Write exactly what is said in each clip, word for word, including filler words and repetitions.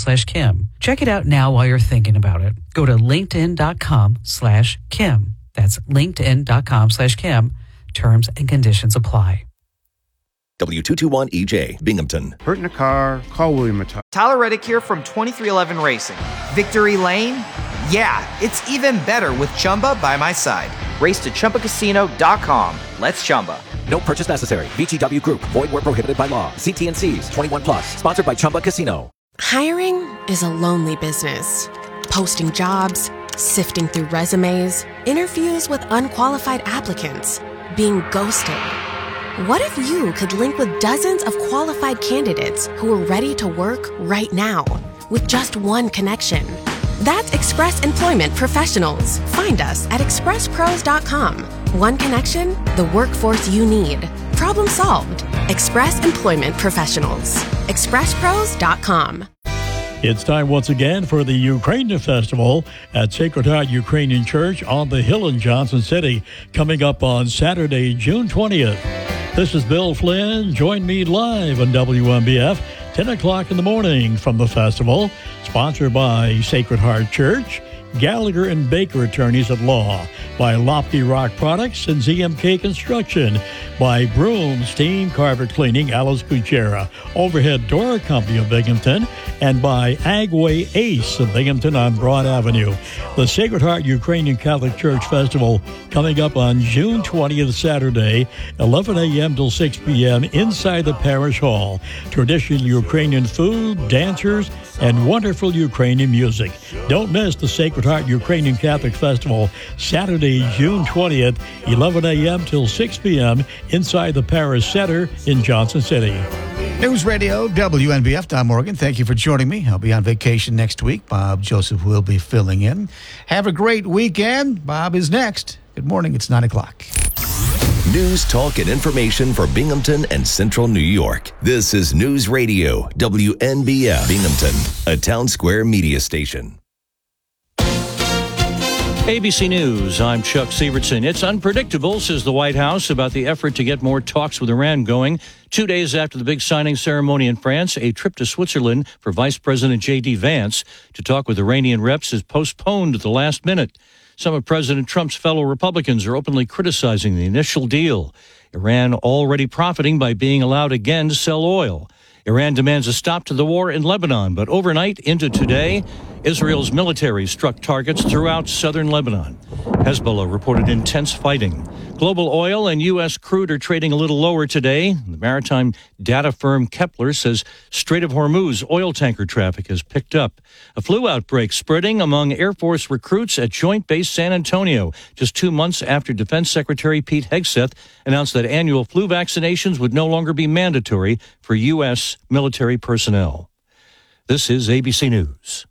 slash Kim. Check it out now while you're thinking about it. Go to linkedin.com slash Kim. That's linkedin.com slash Kim. Terms and conditions apply. W two twenty-one E J, Binghamton. Hurt in a car, call William Mattar. Tyler Reddick here from twenty-three eleven Racing. Victory Lane? Yeah, it's even better with Chumba by my side. Race to Chumba Casino dot com. Let's Chumba. No purchase necessary. V G W Group. Void where prohibited by law. See T and C's. twenty-one plus. Sponsored by Chumba Casino. Hiring is a lonely business. Posting jobs, sifting through resumes, interviews with unqualified applicants, being ghosted. What if you could link with dozens of qualified candidates who are ready to work right now with just one connection? That's Express Employment Professionals. Find us at express pros dot com. One connection, the workforce you need. Problem solved. Express Employment Professionals. express pros dot com. It's time once again for the Ukrainian Festival at Sacred Heart Ukrainian Church on the Hill in Johnson City, coming up on Saturday, June twentieth. This is Bill Flynn. Join me live on W M B F, ten o'clock in the morning from the festival, sponsored by Sacred Heart Church, Gallagher and Baker Attorneys at Law, by Lofty Rock Products and Z M K Construction, by Broom Steam Carpet Cleaning, Alice Kuchera, Overhead Door Company of Binghamton, and by Agway Ace of Binghamton on Broad Avenue. The Sacred Heart Ukrainian Catholic Church Festival coming up on June twentieth, Saturday, eleven a.m. till six p.m. inside the Parish Hall. Traditional Ukrainian food, dancers, and wonderful Ukrainian music. Don't miss the Sacred Heart Ukrainian Catholic Festival, Saturday, June twentieth, eleven a.m. till six p.m. inside the Parish Center in Johnson City. News Radio, W N B F, Don Morgan. Thank you for joining me. I'll be on vacation next week. Bob Joseph will be filling in. Have a great weekend. Bob is next. Good morning. It's nine o'clock. News, talk, and information for Binghamton and Central New York. This is News Radio, W N B F, Binghamton, a Town Square media station. A B C News, I'm Chuck Sievertson. It's unpredictable, says the White House, about the effort to get more talks with Iran going. Two days after the big signing ceremony in France, a trip to Switzerland for Vice President J D. Vance to talk with Iranian reps is postponed at the last minute. Some of President Trump's fellow Republicans are openly criticizing the initial deal. Iran already profiting by being allowed again to sell oil. Iran demands a stop to the war in Lebanon, but overnight into today, Israel's military struck targets throughout southern Lebanon. Hezbollah reported intense fighting. Global oil and U S crude are trading a little lower today. The maritime data firm Kepler says Strait of Hormuz oil tanker traffic has picked up. A flu outbreak spreading among Air Force recruits at Joint Base San Antonio, just two months after Defense Secretary Pete Hegseth announced that annual flu vaccinations would no longer be mandatory for U S military personnel. This is A B C News.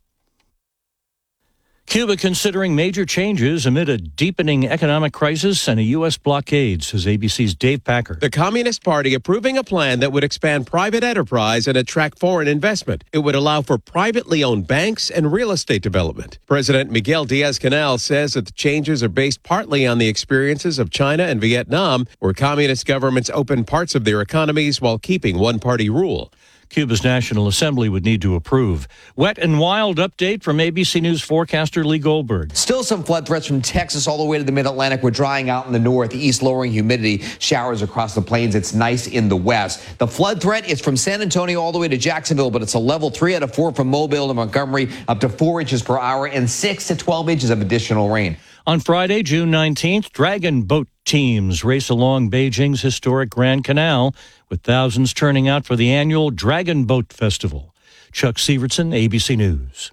Cuba considering major changes amid a deepening economic crisis and a U S blockade, says A B C's Dave Packer. The Communist Party approving a plan that would expand private enterprise and attract foreign investment. It would allow for privately owned banks and real estate development. President Miguel Diaz-Canel says that the changes are based partly on the experiences of China and Vietnam, where communist governments opened parts of their economies while keeping one-party rule. Cuba's National Assembly would need to approve. Wet and wild update from A B C News forecaster Lee Goldberg. Still some flood threats from Texas all the way to the mid-Atlantic. We're drying out in the northeast, lowering humidity. Showers across the plains. It's nice in the west. The flood threat is from San Antonio all the way to Jacksonville, but it's a level three out of four from Mobile to Montgomery, up to four inches per hour and six to twelve inches of additional rain. On Friday, June nineteenth, dragon boat teams race along Beijing's historic Grand Canal, with thousands turning out for the annual Dragon Boat Festival. Chuck Sievertson, A B C News.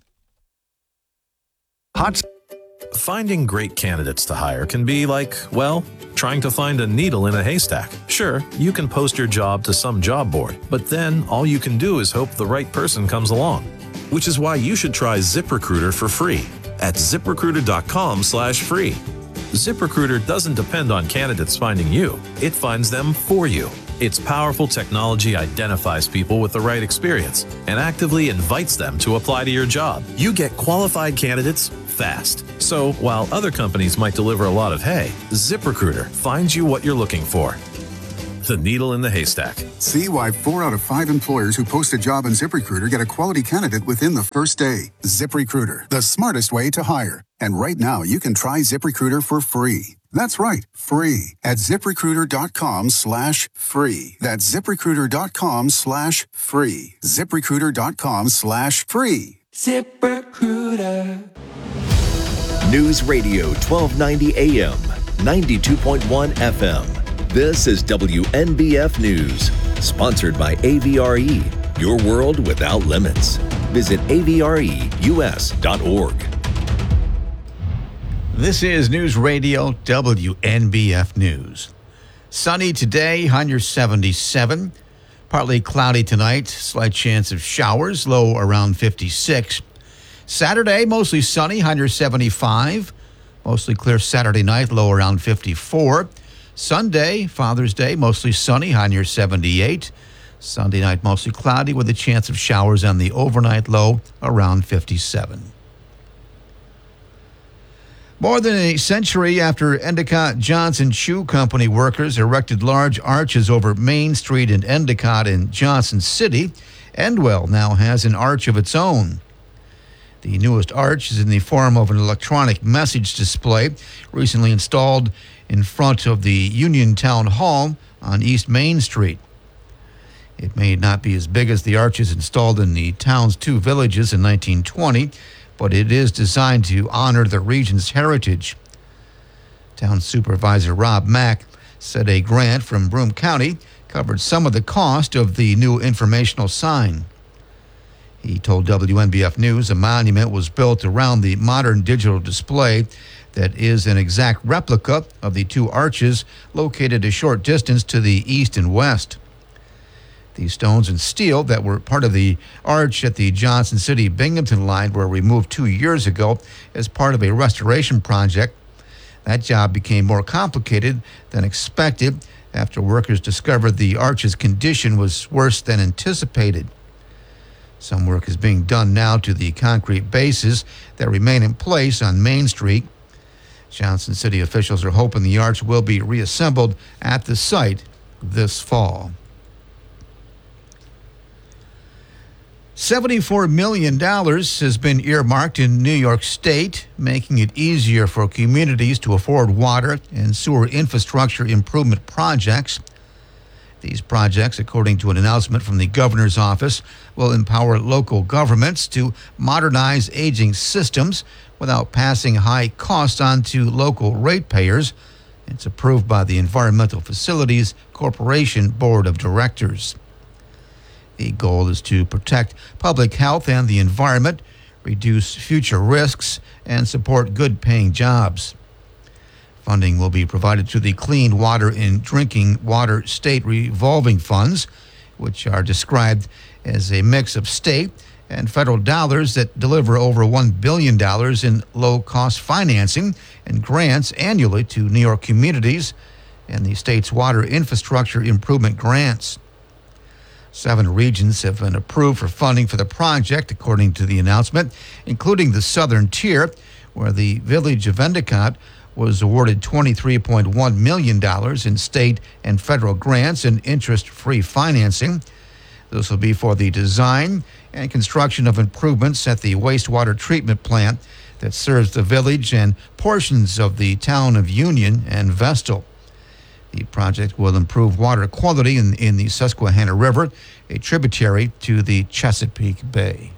Hot. Finding great candidates to hire can be like, well, trying to find a needle in a haystack. Sure, you can post your job to some job board, but then all you can do is hope the right person comes along. Which is why you should try ZipRecruiter for free at ZipRecruiter.com slash free. ZipRecruiter doesn't depend on candidates finding you. It finds them for you. Its powerful technology identifies people with the right experience and actively invites them to apply to your job. You get qualified candidates fast. So while other companies might deliver a lot of hay, ZipRecruiter finds you what you're looking for. the needle in the haystack. See why four out of five employers who post a job on ZipRecruiter get a quality candidate within the first day. ZipRecruiter, the smartest way to hire. And right now, you can try ZipRecruiter for free. That's right, free at ZipRecruiter.com slash free. That's ZipRecruiter.com slash free. ZipRecruiter.com slash free. ZipRecruiter. News Radio twelve ninety A M, ninety-two point one F M. This is W N B F News, sponsored by A V R E, your world without limits. Visit A V R E U S dot org. This is News Radio W N B F News. Sunny today, high near seventy-seven. Partly cloudy tonight, slight chance of showers, low around fifty-six. Saturday, mostly sunny, high near seventy-five. Mostly clear Saturday night, low around fifty-four. Sunday, Father's Day, mostly sunny, high near seventy-eight. Sunday night, mostly cloudy with a chance of showers on the overnight low around fifty-seven. More than a century after Endicott Johnson Shoe Company workers erected large arches over Main Street in Endicott and Johnson City, Endwell now has an arch of its own. The newest arch is in the form of an electronic message display recently installed in front of the Union Town Hall on East Main Street. It may not be as big as the arches installed in the town's two villages in nineteen twenty, but it is designed to honor the region's heritage. Town Supervisor Rob Mack said a grant from Broome County covered some of the cost of the new informational sign. He told W N B F News a monument was built around the modern digital display that is an exact replica of the two arches located a short distance to the east and west. The stones and steel that were part of the arch at the Johnson City-Binghamton line were removed two years ago as part of a restoration project. That job became more complicated than expected after workers discovered the arch's condition was worse than anticipated. Some work is being done now to the concrete bases that remain in place on Main Street. Johnson City officials are hoping the arch will be reassembled at the site this fall. seventy-four million dollars has been earmarked in New York State, making it easier for communities to afford water and sewer infrastructure improvement projects. These projects, according to an announcement from the governor's office, will empower local governments to modernize aging systems without passing high costs on to local ratepayers. It's approved by the Environmental Facilities Corporation Board of Directors. The goal is to protect public health and the environment, reduce future risks, and support good-paying jobs. Funding will be provided through the Clean Water and Drinking Water State Revolving Funds, which are described as a mix of state and federal dollars that deliver over one billion dollars in low-cost financing and grants annually to New York communities and the state's water infrastructure improvement grants. Seven regions have been approved for funding for the project, according to the announcement, including the southern tier, where the village of Endicott was awarded twenty-three point one million dollars in state and federal grants and interest-free financing. This will be for the design and construction of improvements at the wastewater treatment plant that serves the village and portions of the town of Union and Vestal. The project will improve water quality in, in the Susquehanna River, a tributary to the Chesapeake Bay.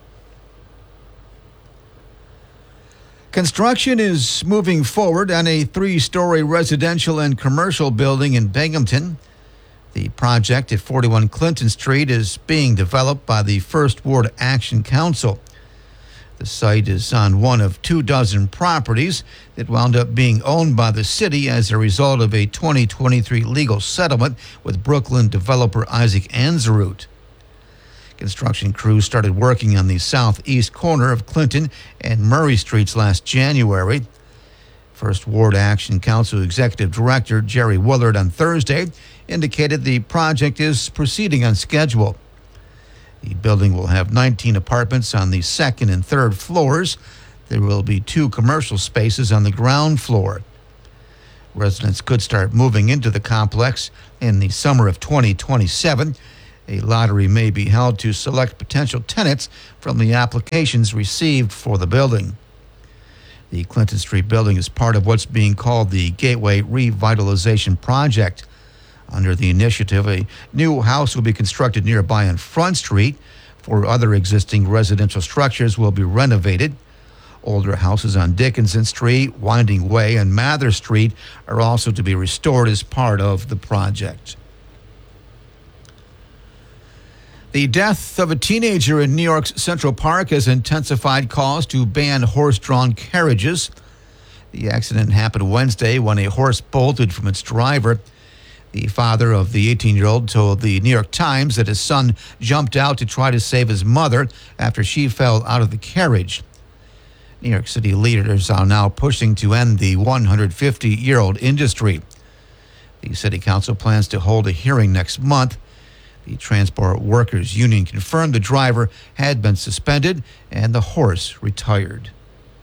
Construction is moving forward on a three-story residential and commercial building in Binghamton. The project at forty-one Clinton Street is being developed by the First Ward Action Council. The site is on one of two dozen properties that wound up being owned by the city as a result of a twenty twenty-three legal settlement with Brooklyn developer Isaac Anzarut. Construction crews started working on the southeast corner of Clinton and Murray Streets last January. First Ward Action Council Executive Director Jerry Willard on Thursday indicated the project is proceeding on schedule. The building will have nineteen apartments on the second and third floors. There will be two commercial spaces on the ground floor. Residents could start moving into the complex in the summer of twenty twenty-seven. A lottery may be held to select potential tenants from the applications received for the building. The Clinton Street building is part of what's being called the Gateway Revitalization Project. Under the initiative, a new house will be constructed nearby on Front Street. Four other existing residential structures will be renovated. Older houses on Dickinson Street, Winding Way, and Mather Street are also to be restored as part of the project. The death of a teenager in New York's Central Park has intensified calls to ban horse-drawn carriages. The accident happened Wednesday when a horse bolted from its driver. The father of the eighteen-year-old told the New York Times that his son jumped out to try to save his mother after she fell out of the carriage. New York City leaders are now pushing to end the one hundred fifty-year-old industry. The city council plans to hold a hearing next month. The Transport Workers Union confirmed the driver had been suspended and the horse retired.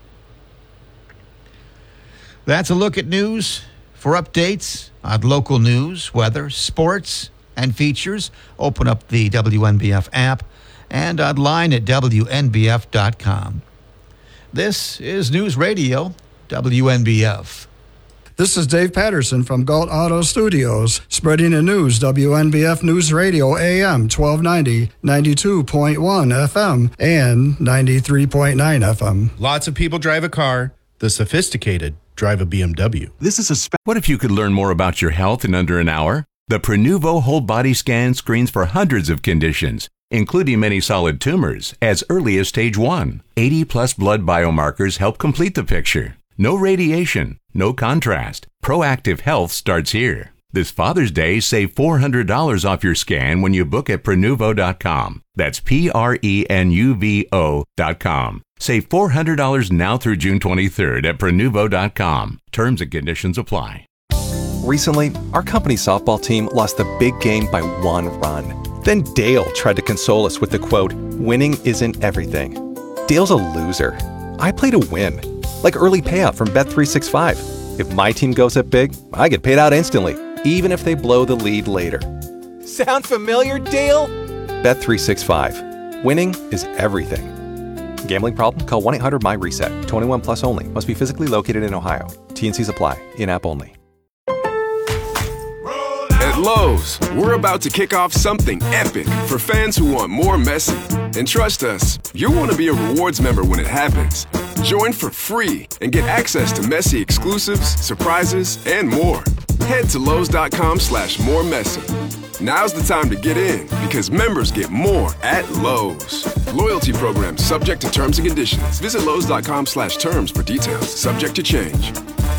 That's a look at news. For updates on local news, weather, sports, and features, open up the W N B F app and online at W N B F dot com. This is News Radio, W N B F. This is Dave Patterson from Galt Auto Studios, spreading the news, W N B F News Radio, A M twelve ninety, ninety-two point one F M, and ninety-three point nine F M. Lots of people drive a car. The sophisticated drive a B M W. This is a spe- What if you could learn more about your health in under an hour? The Prenuvo whole body scan screens for hundreds of conditions, including many solid tumors, as early as stage one. eighty plus blood biomarkers help complete the picture. No radiation, no contrast. Proactive health starts here. This Father's Day, save four hundred dollars off your scan when you book at Prenuvo dot com. That's P R E N U V O dot com. Save four hundred dollars now through June twenty-third at Prenuvo dot com. Terms and conditions apply. Recently, our company's softball team lost the big game by one run. Then Dale tried to console us with the quote, "Winning isn't everything." Dale's a loser. I play to win. Like early payout from Bet three sixty-five. If my team goes up big, I get paid out instantly, even if they blow the lead later. Sound familiar, Dale? Bet three sixty-five. Winning is everything. Gambling problem? Call one eight hundred M Y reset. twenty-one plus only. Must be physically located in Ohio. T and C's apply. In-app only. At Lowe's, we're about to kick off something epic for fans who want more Messi. And trust us, you'll want to be a rewards member when it happens. Join for free and get access to Messi exclusives, surprises, and more. Head to Lowe's dot com slash more Messi. Now's the time to get in because members get more at Lowe's. Loyalty program subject to terms and conditions. Visit Lowe's dot com slash terms for details. Subject to change.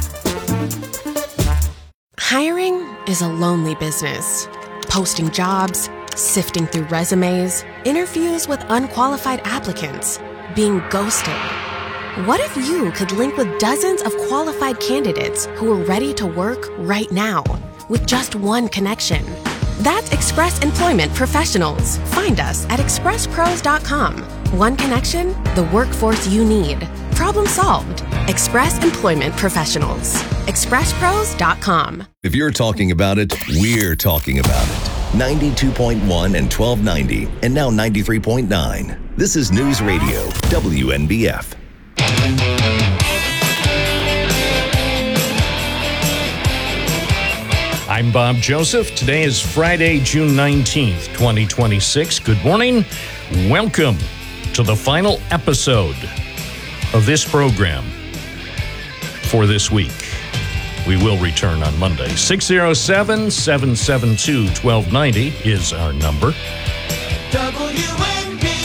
Hiring is a lonely business. Posting jobs, sifting through resumes, interviews with unqualified applicants, being ghosted. What if you could link with dozens of qualified candidates who are ready to work right now with just one connection? That's Express Employment Professionals. Find us at express pros dot com. One connection, the workforce you need. Problem solved. Express Employment Professionals. express pros dot com. If you're talking about it, we're talking about it. ninety-two point one and twelve ninety, and now ninety-three point nine. This is News Radio, W N B F. I'm Bob Joseph. Today is Friday, June nineteenth, twenty twenty-six. Good morning. Welcome to the final episode of this program for this week. We will return on Monday. six oh seven, seven seven two, one two nine oh is our number. W N B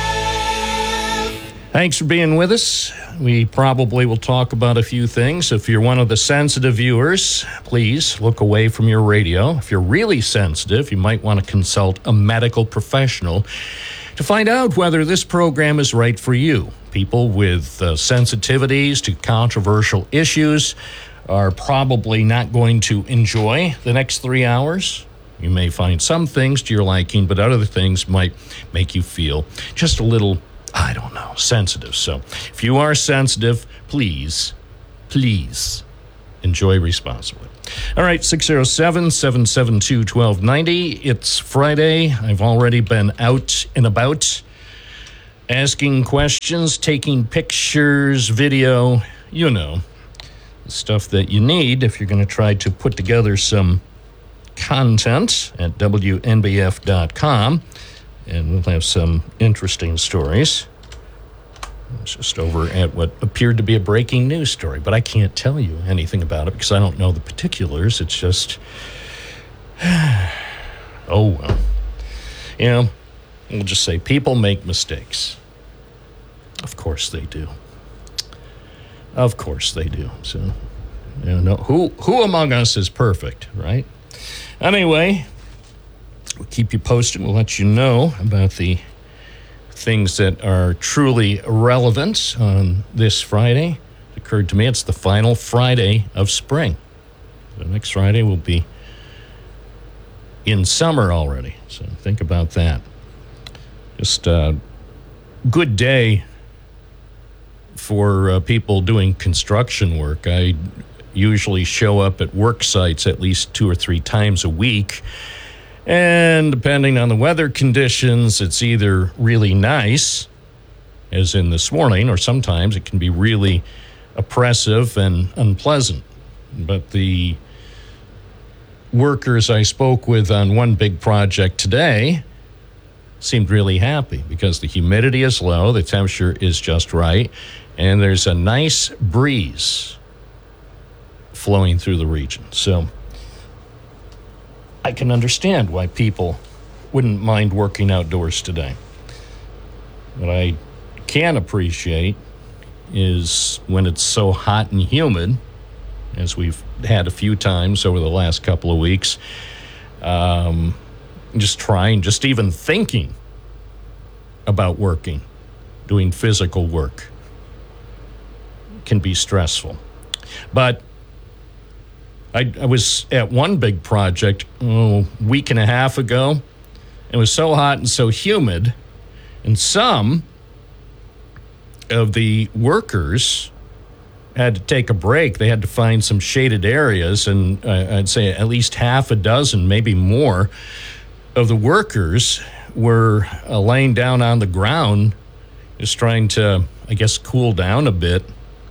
F. Thanks for being with us. We probably will talk about a few things. If you're one of the sensitive viewers, please look away from your radio. If you're really sensitive, you might want to consult a medical professional to find out whether this program is right for you. People with uh, sensitivities to controversial issues are probably not going to enjoy the next three hours. You may find some things to your liking, but other things might make you feel just a little, I don't know, sensitive. So if you are sensitive, please, please enjoy responsibly. All right, six oh seven, seven seven two, one two nine oh. It's Friday. I've already been out and about asking questions, taking pictures, video, you know, the stuff that you need if you're going to try to put together some content at W N B F dot com. And we'll have some interesting stories. It's just over at what appeared to be a breaking news story, but I can't tell you anything about it because I don't know the particulars. It's just, oh, well. You know, we'll just say people make mistakes. Of course they do. Of course they do. So, you know, who, who among us is perfect, right? Anyway, we'll keep you posted. We'll let you know about the things that are truly relevant on this Friday. It occurred to me it's the final Friday of spring. The next Friday will be in summer already. So think about that. Just a good day for uh, people doing construction work. I usually show up at work sites at least two or three times a week. And depending on the weather conditions, it's either really nice, as in this morning, or sometimes it can be really oppressive and unpleasant. But the workers I spoke with on one big project today seemed really happy because the humidity is low, the temperature is just right, and there's a nice breeze flowing through the region. So I can understand why people wouldn't mind working outdoors today. What I can appreciate is when it's so hot and humid, as we've had a few times over the last couple of weeks, um, just trying, just even thinking about working, doing physical work can be stressful. But I, I was at one big project oh, a week and a half ago. It was so hot and so humid, and some of the workers had to take a break. They had to find some shaded areas, and uh, I'd say at least half a dozen, maybe more, of the workers were uh, laying down on the ground, just trying to, I guess, cool down a bit.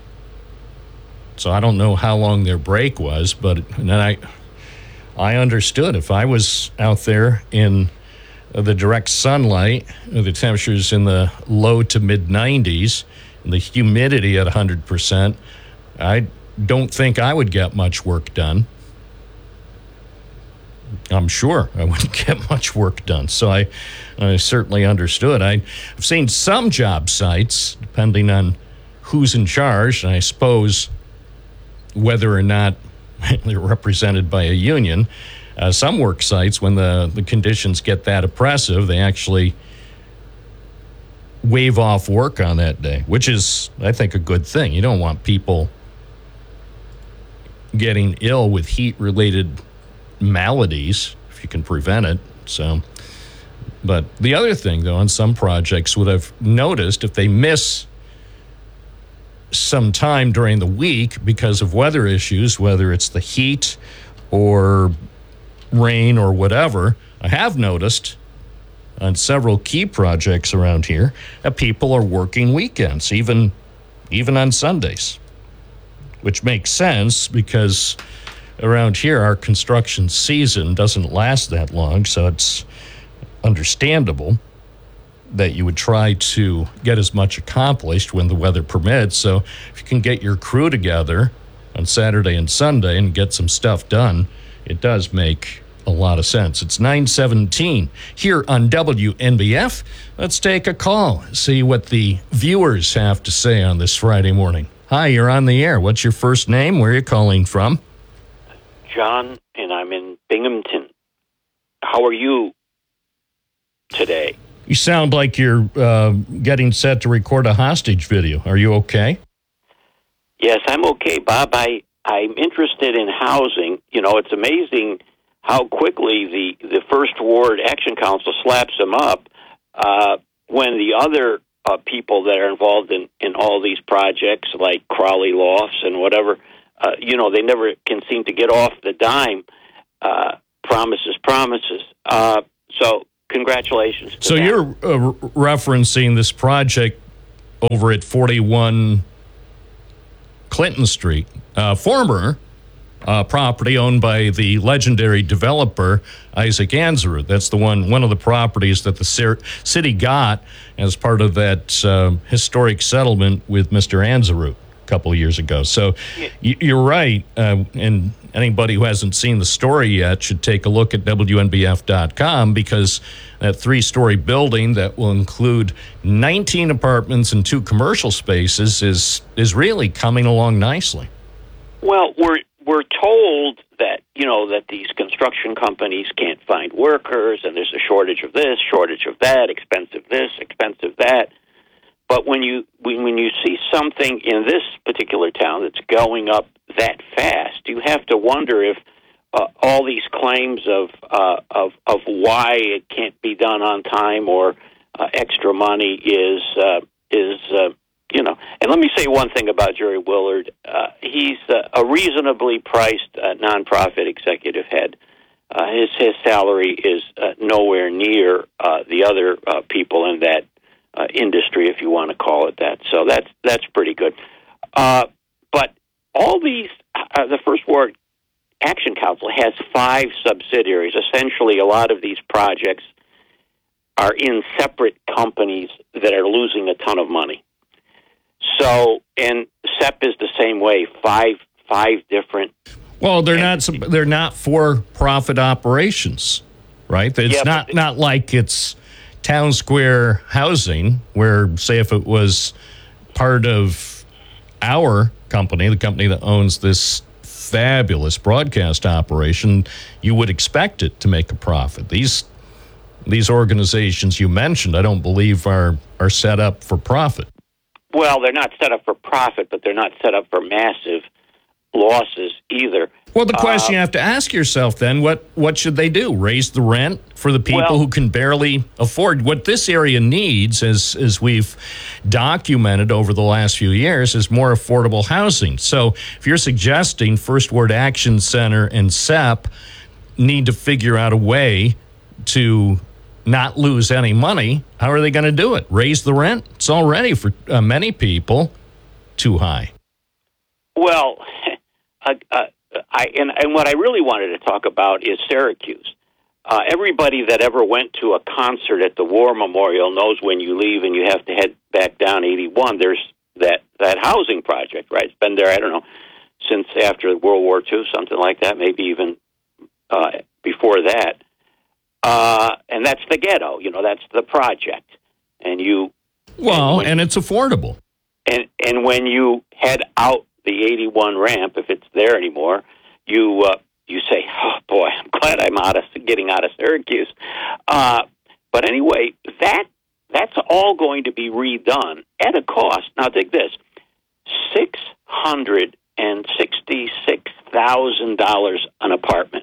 So I don't know how long their break was, but and then I, I understood if I was out there in the direct sunlight, the temperatures in the low to mid nineties, and the humidity at one hundred percent, I don't think I would get much work done. I'm sure I wouldn't get much work done. So I, I certainly understood. I, I've seen some job sites, depending on who's in charge, and I suppose whether or not they're represented by a union. Uh, some work sites, when the, the conditions get that oppressive, they actually waive off work on that day, which is, I think, a good thing. You don't want people getting ill with heat-related maladies if you can prevent it. So, but the other thing, though, on some projects, what I've noticed, if they miss some time during the week because of weather issues, whether it's the heat or rain or whatever, I have noticed on several key projects around here that people are working weekends, even even on Sundays, which makes sense because around here our construction season doesn't last that long, so it's understandable that you would try to get as much accomplished when the weather permits. So if you can get your crew together on Saturday and Sunday and get some stuff done, it does make a lot of sense. It's nine seventeen here on W N B F. Let's take a call, see what the viewers have to say on this Friday morning. Hi, you're on the air. What's your first name? Where are you calling from? John, and I'm in Binghamton. How are you today? You sound like you're uh, getting set to record a hostage video. Are you okay? Yes, I'm okay, Bob. I, I'm interested in housing. You know, it's amazing how quickly the, the First Ward Action Council slaps them up uh, when the other uh, people that are involved in, in all these projects, like Crowley Lofts and whatever, uh, you know, they never can seem to get off the dime. Uh, promises, promises. Uh, so congratulations. To so them. you're uh, referencing this project over at forty-one Clinton Street, uh, former uh, property owned by the legendary developer Isaac Anzarud. That's the one, one of the properties that the city got as part of that uh, historic settlement with Mister Anzarud a couple of years ago. So y- you're right, uh, and anybody who hasn't seen the story yet should take a look at W N B F dot com, because that three-story building that will include nineteen apartments and two commercial spaces is is really coming along nicely. Well, we're we're told that, you know, that these construction companies can't find workers, and there's a shortage of this, shortage of that, expensive this, expensive that. But when you when, when you see something in this particular town that's going up that fast, you have to wonder if uh, all these claims of uh, of of why it can't be done on time or uh, extra money is uh, is uh, you know. And let me say one thing about Jerry Willard. Uh, he's uh, a reasonably priced uh, nonprofit executive head. Uh, his his salary is uh, nowhere near uh, the other uh, people in that uh, industry, if you want to call it that. So that's that's pretty good. Uh, but all these, uh, the First Ward Action Council has five subsidiaries. Essentially, a lot of these projects are in separate companies that are losing a ton of money. So, and S E P is the same way. Five, five different. Well, they're not they're not for-profit operations, right? It's Yeah, not but- not like it's Town Square Housing, where, say, if it was part of our company, the company that owns this fabulous broadcast operation, you would expect it to make a profit. These these organizations you mentioned, I don't believe are are set up for profit. Well, they're not set up for profit, but they're not set up for massive losses either. Well, the question Uh, you have to ask yourself then, what, what should they do? Raise the rent for the people Well- who can barely afford? What this area needs, as, as we've documented over the last few years, is more affordable housing. So if you're suggesting First Ward Action Center and S E P need to figure out a way to not lose any money, how are they going to do it? Raise the rent? It's already, for uh, many people, too high. Well, uh, uh, I and, and what I really wanted to talk about is Syracuse. Uh, everybody that ever went to a concert at the War Memorial knows when you leave and you have to head back down eighty-one, there's that, that housing project, right? It's been there, I don't know, since after World War Two, something like that, maybe even uh, before that. Uh, and that's the ghetto, you know, that's the project. And you... Well, and, and it's affordable. And and when you head out the eighty-one ramp, if it's there anymore, you uh, you say, "Oh boy, I'm glad I'm out of getting out of Syracuse." Uh, but anyway, that that's all going to be redone at a cost. Now, take this: six hundred and sixty-six thousand dollars an apartment.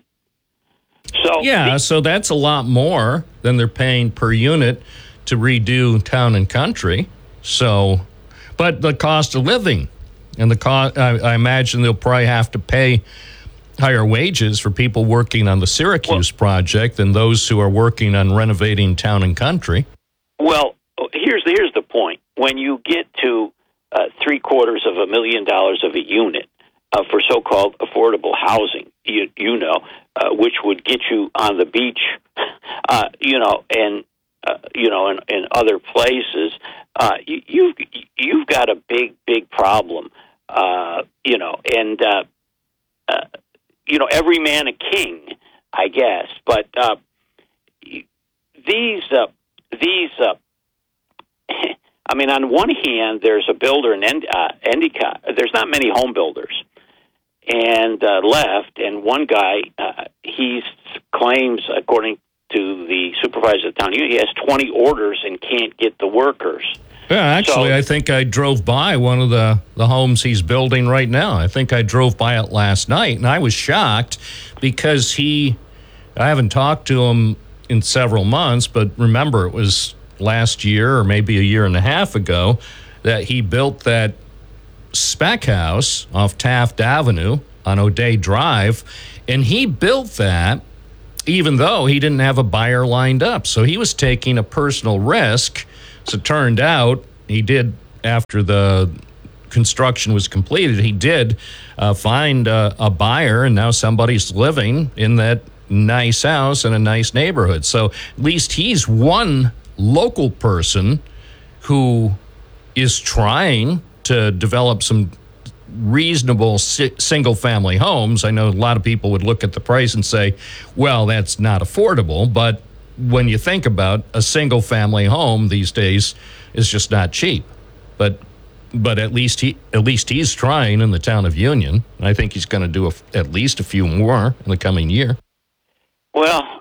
So yeah, the, so that's a lot more than they're paying per unit to redo Town and Country. So, but the cost of living and the cost, I, I imagine they'll probably have to pay higher wages for people working on the Syracuse well, project than those who are working on renovating Town and Country. Well, here's here's the point: when you get to uh, three quarters of a million dollars of a unit uh, for so-called affordable housing, you you know, uh, which would get you on the beach, uh, you know, and uh, you know, in, in other places, uh, you, you've you've got a big big problem, uh, you know, and uh, uh, you know, every man a king, I guess, but uh, these uh, these. Uh, I mean, on one hand, there's a builder in End- uh, Endicott. There's not many home builders, and uh, left. And one guy, uh, he claims, according to the supervisor of the town union, he has twenty orders and can't get the workers. Yeah, actually, so, I think I drove by one of the, the homes he's building right now. I think I drove by it last night, and I was shocked because he, I haven't talked to him in several months, but remember, it was last year or maybe a year and a half ago that he built that spec house off Taft Avenue on O'Day Drive, and he built that even though he didn't have a buyer lined up. So he was taking a personal risk. As it turned out, he did, after the construction was completed, he did uh, find uh, a buyer, and now somebody's living in that nice house in a nice neighborhood. So at least he's one local person who is trying to develop some reasonable si- single-family homes. I know a lot of people would look at the price and say, well, that's not affordable. But when you think about a single-family home these days, is just not cheap. But but at least he at least he's trying in the town of Union. I think he's going to do a, at least a few more in the coming year. Well,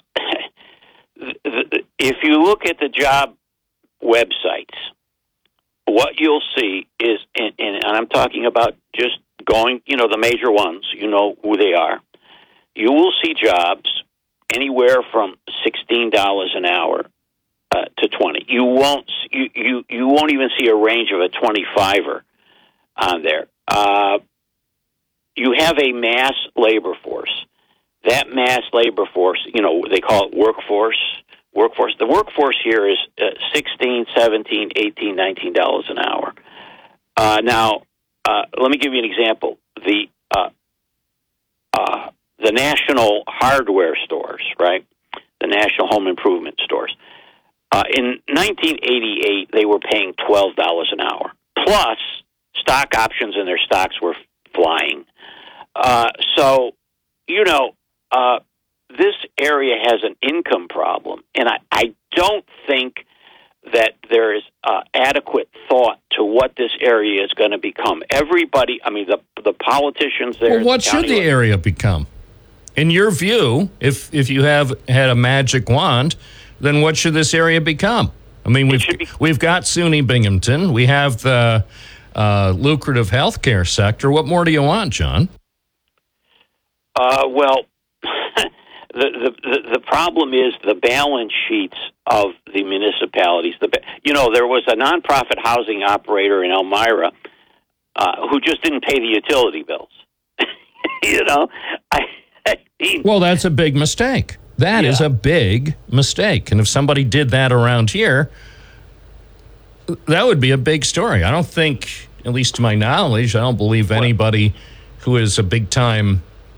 if you look at the job websites, what you'll see is, and, and I'm talking about just going, you know, the major ones, you know who they are. You will see jobs anywhere from sixteen dollars an hour uh, to twenty. You won't, you, you, you won't even see a range of a twenty-fiver on there. Uh, you have a mass labor force. That mass labor force, you know, they call it workforce. Workforce. The workforce here is uh, sixteen, seventeen, eighteen, nineteen dollars an hour. Uh, now, uh, let me give you an example. The uh, uh, the national hardware stores, right? The national home improvement stores. Uh, in nineteen eighty-eight, they were paying twelve dollars an hour. Plus, stock options in their stocks were flying. Uh, so, you know, uh, this area has an income problem, and I, I don't think that there is uh, adequate thought to what this area is going to become. Everybody, I mean, the the politicians there. Well, what the should the area become? In your view, if if you have had a magic wand, then what should this area become? I mean, we've be- we've got SUNY Binghamton. We have the uh, lucrative healthcare sector. What more do you want, John? Uh, well. The, the the the problem is the balance sheets of the municipalities. The you know there was a nonprofit housing operator in Elmira uh, who just didn't pay the utility bills. you know, I, I mean, well, that's a big mistake. That yeah. is a big mistake. And if somebody did that around here, that would be a big story. I don't think, at least to my knowledge, I don't believe anybody who is a big time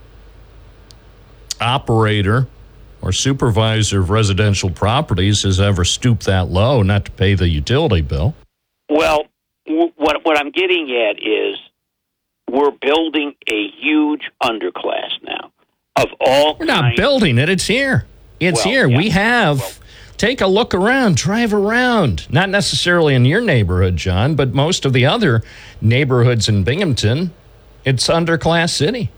operator or supervisor of residential properties has ever stooped that low not to pay the utility bill. Well, w- what what I'm getting at is we're building a huge underclass now of all We're not kinds. building it. It's here. It's Well, here. yeah. We have. Well, take a look around. Drive around. Not necessarily in your neighborhood, John, but most of the other neighborhoods in Binghamton, it's underclass city.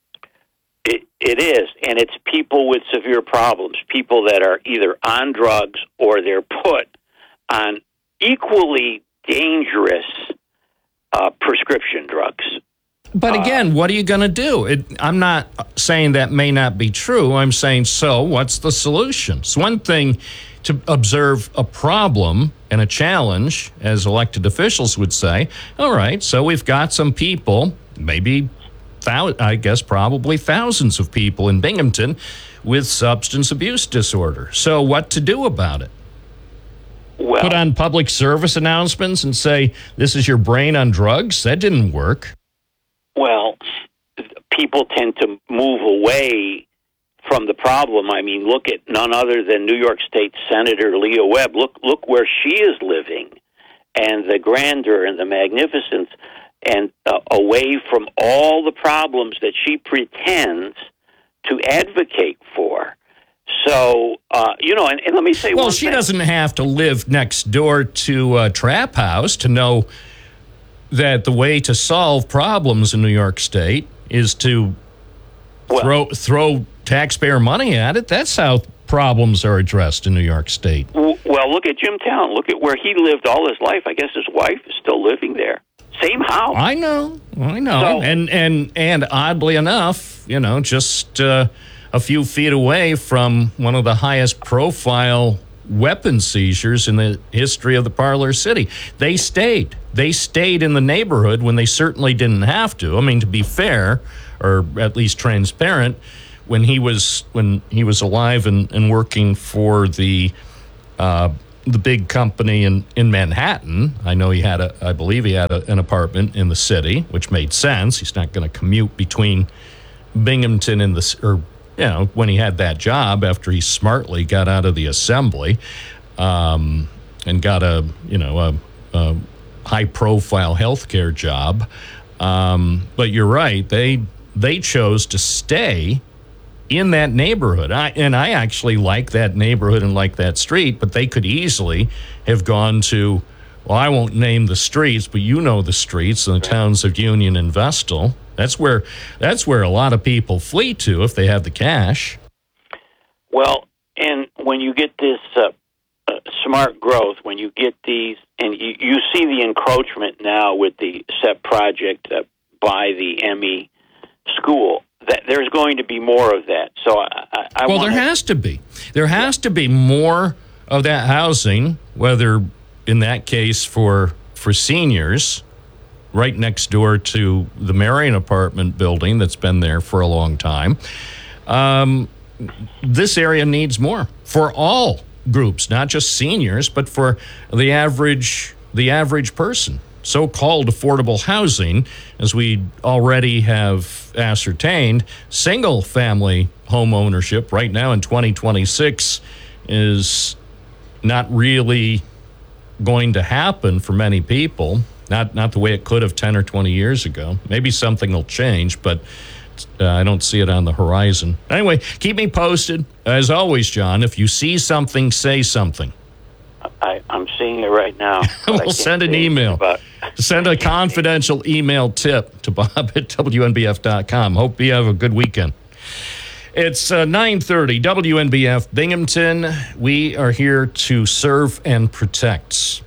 It, it is, and it's people with severe problems, people that are either on drugs or they're put on equally dangerous uh, prescription drugs. But again, uh, what are you going to do? It, I'm not saying that may not be true. I'm saying, so what's the solution? It's one thing to observe a problem and a challenge, as elected officials would say. All right, so we've got some people, maybe I guess probably thousands of people in Binghamton with substance abuse disorder. So what to do about it? Well, put on public service announcements and say, this is your brain on drugs? That didn't work. Well, people tend to move away from the problem. I mean, look at none other than New York State Senator Leah Webb. Look, look where she is living, and the grandeur and the magnificence, and uh, away from all the problems that she pretends to advocate for. So, uh, you know, and, and let me say well, one she thing. doesn't have to live next door to a trap house to know that the way to solve problems in New York State is to well, throw throw taxpayer money at it. That's how problems are addressed in New York State. Well, look at Jim Town. Look at where he lived all his life. I guess his wife is still living there. Same house. I know, I know, So, and and and oddly enough, you know, just uh, a few feet away from one of the highest profile weapon seizures in the history of the Parlor City. They stayed. They stayed in the neighborhood when they certainly didn't have to. I mean, to be fair, or at least transparent, when he was when he was alive and, and working for the uh, the big company in, in Manhattan, I know he had a, I believe he had a, an apartment in the city, which made sense. He's not going to commute between Binghamton and the, or, you know, when he had that job after he smartly got out of the assembly um, and got a, you know, a, a high-profile healthcare job. Um, but you're right, they they chose to stay in that neighborhood. I, and I actually like that neighborhood and like that street, but they could easily have gone to, well, I won't name the streets, but you know the streets in the towns of Union and Vestal. That's where that's where a lot of people flee to if they have the cash. Well, and when you get this uh, uh, smart growth, when you get these, and you, you see the encroachment now with the S E P project uh, by the M E school, that there's going to be more of that. So I, I, I well, wanna... there has to be. There has to be more of that housing, whether in that case for for seniors, right next door to the Marion apartment building that's been there for a long time. Um, this area needs more for all groups, not just seniors, but for the average the average person. So-called affordable housing, as we already have ascertained, single-family home ownership right now in twenty twenty-six is not really going to happen for many people. Not not the way it could have ten or twenty years ago. Maybe something will change, but uh, I don't see it on the horizon. Anyway, keep me posted. As always, John, if you see something, say something. I, I'm seeing it right now. We'll send an email. About. Send a confidential email tip to Bob at W N B F dot com. Hope you have a good weekend. It's uh, nine thirty, W N B F Binghamton. We are here to serve and protect.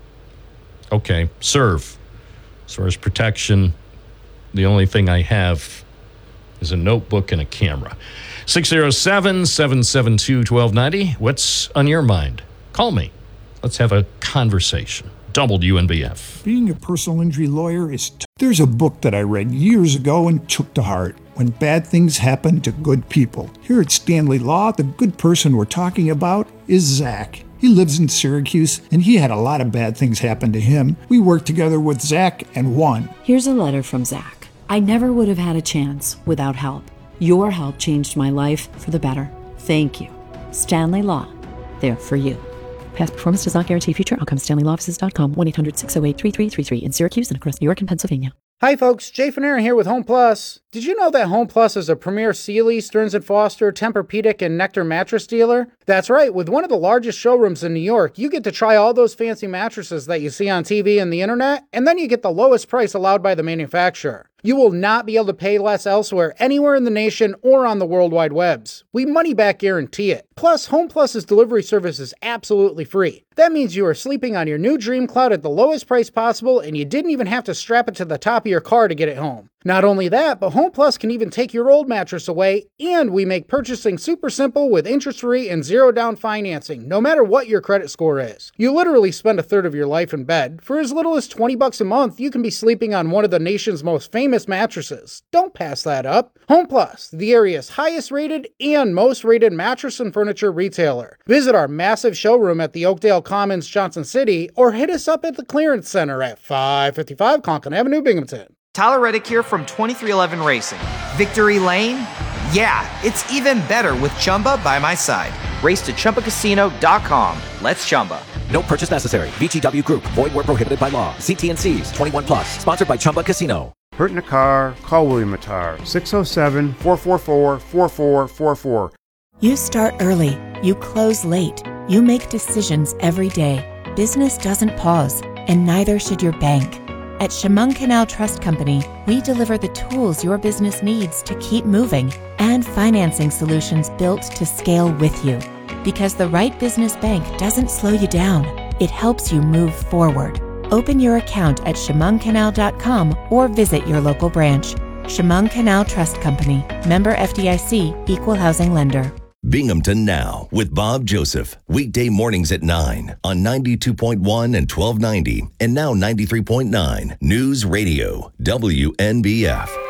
Okay, serve. As far as protection, the only thing I have is a notebook and a camera. six oh seven, seven seven two, one two nine oh. What's on your mind? Call me. Let's have a conversation. W N B F. Being a personal injury lawyer is t- There's a book that I read years ago and took to heart. When Bad Things Happen to Good People. Here at Stanley Law, the good person we're talking about is Zach. He lives in Syracuse, and he had a lot of bad things happen to him. We worked together with Zach and won. Here's a letter from Zach. I never would have had a chance without help. Your help changed my life for the better. Thank you. Stanley Law. There for you. Past performance does not guarantee future outcomes. Stanley Law Offices dot com, one eight hundred, six oh eight, three three three three in Syracuse and across New York and Pennsylvania. Hi folks, Jay Fanera here with Home Plus. Did you know that Home Plus is a premier Sealy, Stearns and Foster, Tempur-Pedic, and Nectar mattress dealer? That's right, with one of the largest showrooms in New York, you get to try all those fancy mattresses that you see on T V and the internet, and then you get the lowest price allowed by the manufacturer. You will not be able to pay less elsewhere, anywhere in the nation or on the World Wide Webs. We money-back guarantee it. Plus, Home Plus's delivery service is absolutely free. That means you are sleeping on your new Dream Cloud at the lowest price possible, and you didn't even have to strap it to the top of your car to get it home. Not only that, but Home Plus can even take your old mattress away, and we make purchasing super simple with interest-free and zero-down financing, no matter what your credit score is. You literally spend a third of your life in bed. For as little as twenty bucks a month, you can be sleeping on one of the nation's most famous mattresses. Don't pass that up. Home Plus, the area's highest-rated and most-rated mattress and furniture retailer. Visit our massive showroom at the Oakdale Commons, Johnson City, or hit us up at the Clearance Center at five fifty-five Conklin Avenue, Binghamton. Tyler Reddick here from twenty-three eleven Racing. Victory Lane? Yeah, it's even better with Chumba by my side. Race to Chumba Casino dot com. Let's Chumba. No purchase necessary. V G W Group. Void where prohibited by law. See T N Cs. twenty-one plus. Sponsored by Chumba Casino. Hurt in a car? Call William Matar. six oh seven, four four four, four four four four. You start early. You close late. You make decisions every day. Business doesn't pause, and neither should your bank. At Chemung Canal Trust Company, we deliver the tools your business needs to keep moving and financing solutions built to scale with you. Because the right business bank doesn't slow you down, it helps you move forward. Open your account at chemung canal dot com or visit your local branch. Chemung Canal Trust Company, member F D I C, equal housing lender. Binghamton Now with Bob Joseph. Weekday mornings at nine on ninety-two point one and twelve ninety and now ninety-three point nine News Radio, W N B F.